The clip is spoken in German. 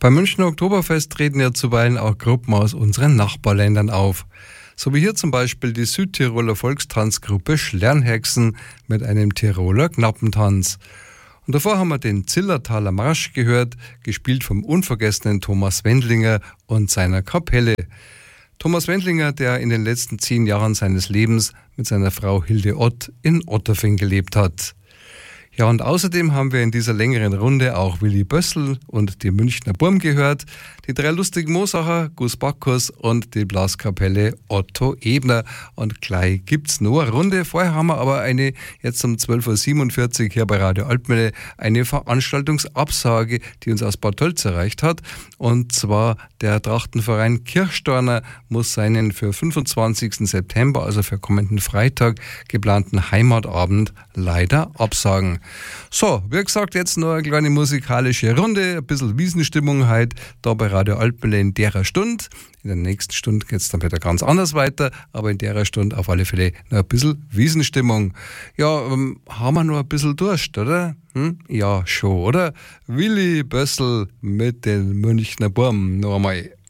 Beim Münchner Oktoberfest treten ja zuweilen auch Gruppen aus unseren Nachbarländern auf. So wie hier zum Beispiel die Südtiroler Volkstanzgruppe Schlernhexen mit einem Tiroler Knappentanz. Und davor haben wir den Zillertaler Marsch gehört, gespielt vom unvergessenen Thomas Wendlinger und seiner Kapelle. Thomas Wendlinger, der in den letzten 10 Jahren seines Lebens mit seiner Frau Hilde Ott in Otterfing gelebt hat. Ja, und außerdem haben wir in dieser längeren Runde auch Willi Bössl und die Münchner Burm gehört, die 3 lustigen Moosacher, Gus Bacchus und die Blaskapelle Otto Ebner. Und gleich gibt's noch eine Runde. Vorher haben wir aber jetzt um 12.47 Uhr hier bei Radio Alpmelle, eine Veranstaltungsabsage, die uns aus Bad Tölz erreicht hat. Und zwar der Trachtenverein Kirchstorner muss seinen für 25. September, also für kommenden Freitag, geplanten Heimatabend leider absagen. So, wie gesagt, jetzt noch eine kleine musikalische Runde, ein bisschen Wiesenstimmung heute da bei Radio Alpmelle in derer Stunde. In der nächsten Stunde geht es dann wieder ganz anders weiter, aber in derer Stunde auf alle Fälle noch ein bisschen Wiesenstimmung. Ja, haben wir noch ein bisschen Durst, oder? Ja, schon, oder? Willi Bössl mit den Münchner Burm noch einmal.